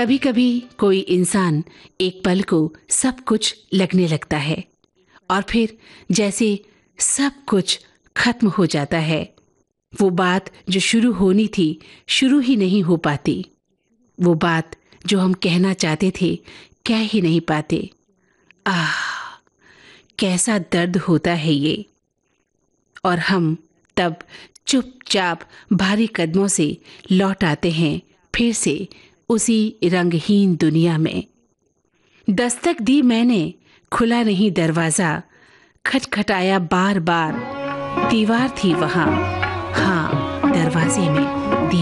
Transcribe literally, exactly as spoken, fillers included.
कभी कभी कोई इंसान एक पल को सब कुछ लगने लगता है और फिर जैसे सब कुछ खत्म हो जाता है। वो बात जो शुरू होनी थी शुरू ही नहीं हो पाती। वो बात जो हम कहना चाहते थे कह ही नहीं पाते। आह, कैसा दर्द होता है ये। और हम तब चुपचाप भारी कदमों से लौट आते हैं फिर से उसी रंगहीन दुनिया में। दस्तक दी मैंने, खुला नहीं दरवाजा, खटखटाया बार बार, दीवार थी वहां, हाँ दरवाजे में।